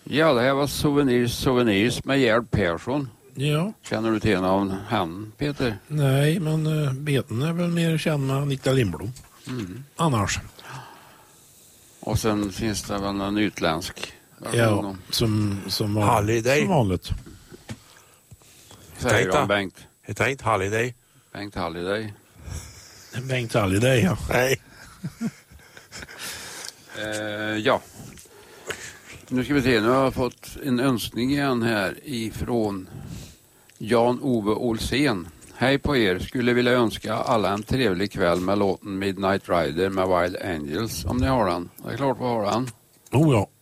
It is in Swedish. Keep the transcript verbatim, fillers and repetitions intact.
Ja, det här var Souvenirs Souvenirs med Gerd Persson. Ja. Känner du till någon han, Peter? Nej, men uh, Beten är väl mer känd med Anita Lindblom. Mm. Annars. Och sen finns det väl en utländsk. Ja, som, som, var, Holiday. som vanligt. Säger de Bengt. Heter inte Holiday? Bengt Halliday. Bengt Halliday, ja. Nej. eh, ja. Nu ska vi se, nu har jag fått en önskning igen här ifrån Jan-Ove Olsen. Hej på er, skulle vilja önska alla en trevlig kväll med låten Midnight Rider med Wild Angels, om ni har den. Det är klart, vad har den? Oh ja.